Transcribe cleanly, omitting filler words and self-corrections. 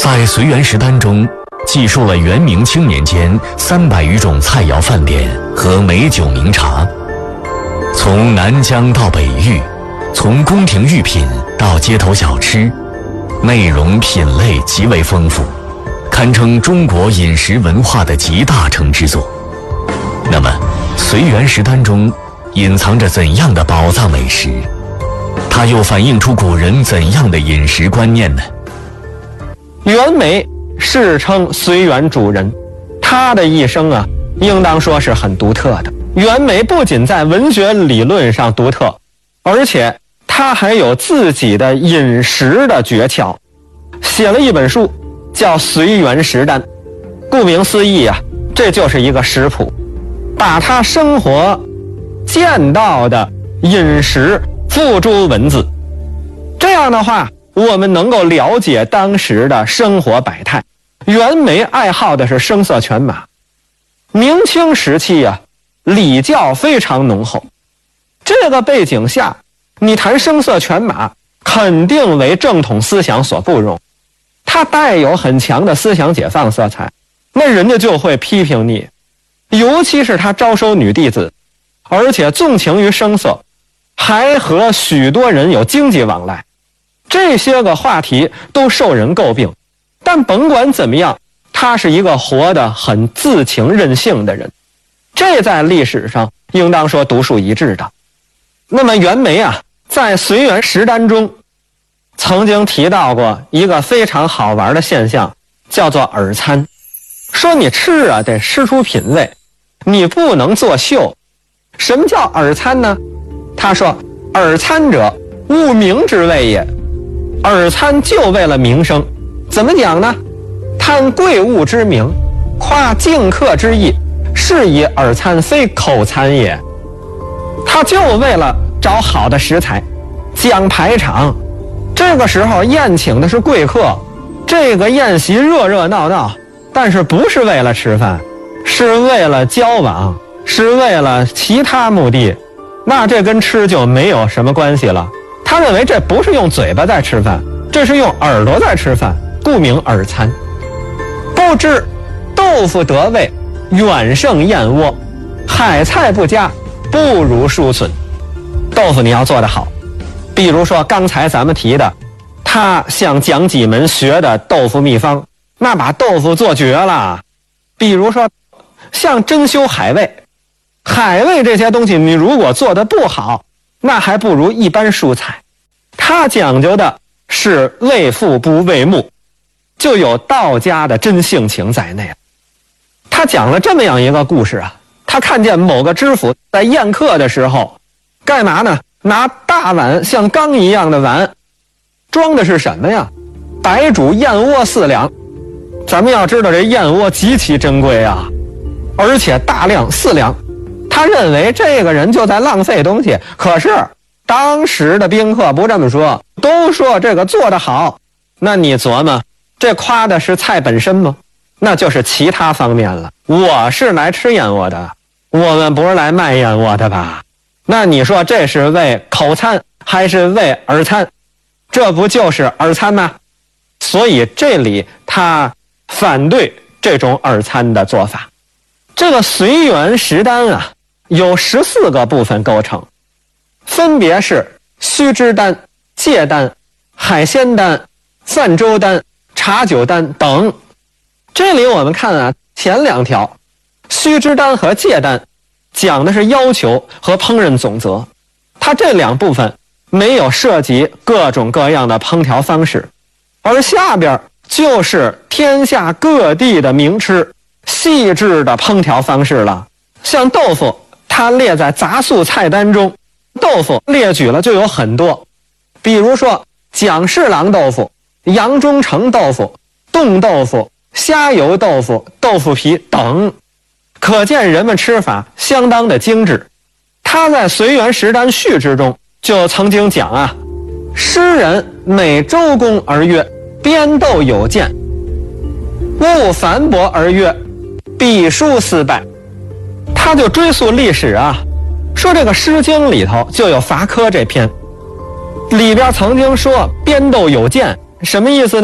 在随园食单中，记述了元明清年间300余种菜肴饭点和美酒名茶。从南疆到北域，从宫廷御品到街头小吃，内容品类极为丰富，堪称中国饮食文化的集大成之作。那么，随园食单中隐藏着怎样的宝藏美食？它又反映出古人怎样的饮食观念呢？ 袁枚世称随园主人，他的一生啊，应当说是很独特的。袁枚不仅在文学理论上独特，而且他还有自己的饮食的诀窍，写了一本书叫《随园食单》。顾名思义啊，这就是一个食谱，把他生活见到的饮食付诸文字。这样的话，我们能够了解当时的生活百态。袁枚爱好的是声色犬马，明清时期啊，礼教非常浓厚。这个背景下，你谈声色犬马，肯定为正统思想所不容。它带有很强的思想解放色彩，那人家就会批评你。尤其是他招收女弟子，而且纵情于声色，还和许多人有经济往来。这些个话题都受人诟病，但甭管怎么样，他是一个活得很自情任性的人，这在历史上应当说独树一帜的。那么袁枚啊，在《随园食单》中曾经提到过一个非常好玩的现象，叫做饵餐。说你吃啊得吃出品味，你不能作秀。什么叫饵餐呢？他说饵餐者，务名之谓也。饵餐就为了名声。怎么讲呢？贪贵物之名，夸敬客之意，是以饵餐非口餐也。他就为了找好的食材，讲排场。这个时候宴请的是贵客，这个宴席热热闹闹，但是不是为了吃饭，是为了交往，是为了其他目的，那这跟吃就没有什么关系了。他认为这不是用嘴巴在吃饭，这是用耳朵在吃饭，故名饵餐。不知豆腐得味，远胜燕窝；海菜不佳，不如蔬笋。豆腐你要做得好，比如说刚才咱们提的，他向蒋济门学的豆腐秘方，那把豆腐做绝了。比如说像珍馐海味，海味这些东西你如果做得不好，那还不如一般蔬菜。他讲究的是为父不为目，就有道家的真性情在内。他讲了这么样一个故事啊，他看见某个知府在宴客的时候干嘛呢？拿大碗，像缸一样的碗，装的是什么呀？白煮燕窝4两。咱们要知道这燕窝极其珍贵啊，而且大量4两。他认为这个人就在浪费东西，可是当时的宾客不这么说，都说这个做得好。那你琢磨，这夸的是菜本身吗？那就是其他方面了。我是来吃燕窝的，我们不是来卖燕窝的吧？那你说这是为口餐还是为饵餐？这不就是饵餐吗？所以这里他反对这种饵餐的做法。这个随园食单啊，有14个部分构成，分别是须知单、芥单、海鲜单、泛舟单、茶酒单等。这里我们看啊，前2条须知单和芥单讲的是要求和烹饪总则，它这2部分没有涉及各种各样的烹调方式，而下边就是天下各地的名吃细致的烹调方式了。像豆腐，它列在杂素菜单中，豆腐列举了就有很多，比如说蒋氏郎豆腐、杨中成豆腐、冻豆腐、虾油豆腐、豆腐皮等，可见人们吃法相当的精致。他在《随园食单序》之中就曾经讲啊，诗人每周公而曰，编斗有见，勿反驳而曰，笔书思败。他就追溯历史啊，说这个《诗经》里头就有伐蚵这篇，里边曾经说编斗有见，什么意思呢？